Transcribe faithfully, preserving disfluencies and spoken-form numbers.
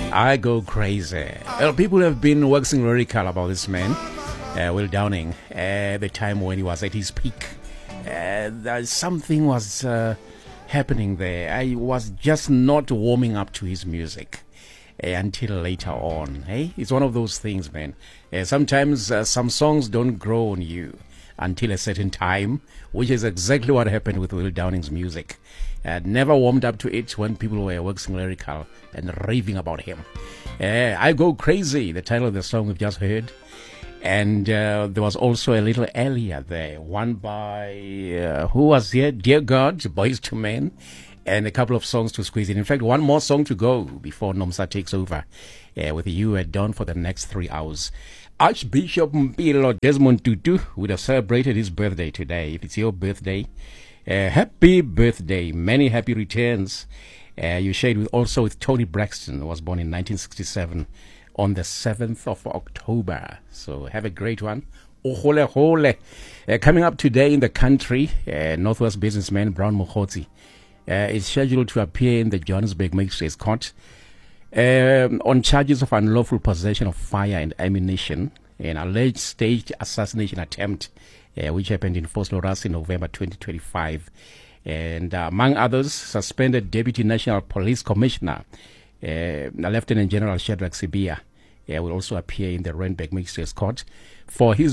I go crazy. Well, people have been waxing lyrical about this man, uh, Will Downing, at uh, the time when he was at his peak. Uh, there, something was uh, happening there. I was just not warming up to his music uh, until later on. Hey, it's one of those things, man. Uh, sometimes uh, some songs don't grow on you until a certain time, which is exactly what happened with Will Downing's music. Uh, never warmed up to it when people were waxing lyrical and raving about him. Uh, I Go Crazy, the title of the song we've just heard. And uh, there was also a little earlier there, one by, uh, who was here? Dear God, Boys to Men, and a couple of songs to squeeze in. In fact, one more song to go before Nomsa takes over uh, with you at dawn for the next three hours. Archbishop Mpilo Desmond Tutu would have celebrated his birthday today. If it's your birthday, uh, happy birthday. Many happy returns. Uh, you shared with also with Tony Braxton, who was born in nineteen sixty-seven on the seventh of October. So have a great one. Ohole hole. Uh, coming up today in the country, uh, Northwest businessman Brown Mokgotsi uh, is scheduled to appear in the Johannesburg Magistrates Court Um, on charges of unlawful possession of fire and ammunition, an alleged staged assassination attempt, uh, which happened in Vosloorus in November twenty twenty-five. And uh, among others, suspended Deputy National Police Commissioner, uh, Lieutenant General Shadrack Sibia, uh, will also appear in the Randburg Magistrates Court for his